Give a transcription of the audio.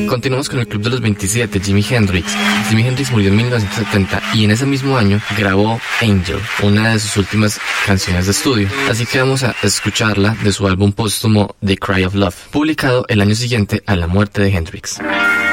Continuamos con el Club de los 27, Jimi Hendrix. Jimi Hendrix murió en 1970 y en ese mismo año grabó Angel, una de sus últimas canciones de estudio. Así que vamos a escucharla de su álbum póstumo The Cry of Love, publicado el año siguiente a la muerte de Hendrix.